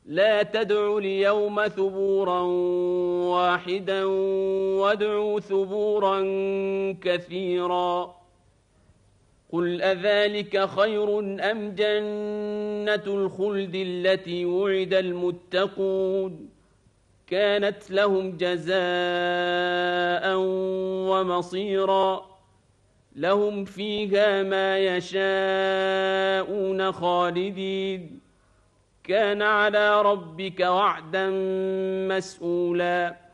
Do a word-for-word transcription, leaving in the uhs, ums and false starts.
لا تدعوا اليوم ثبورا واحدا وادعوا ثبورا كثيرا قل أذلك خير أم جنة الخلد التي وعد المتقون كانت لهم جزاء ومصيرا لهم فيها ما يشاءون خالدين كان على ربك وعدا مسئولا